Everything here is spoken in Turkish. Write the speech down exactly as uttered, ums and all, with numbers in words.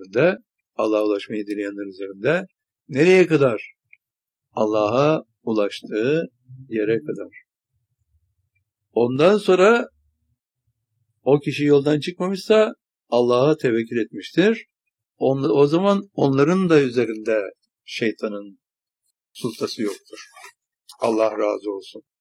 üzerinde, Allah'a ulaşmayı dileyenler üzerinde. Nereye kadar? Allah'a ulaştığı yere kadar. Ondan sonra o kişi yoldan çıkmamışsa Allah'a tevekkül etmiştir. On, o zaman onların da üzerinde şeytanın sultası yoktur. Allah razı olsun.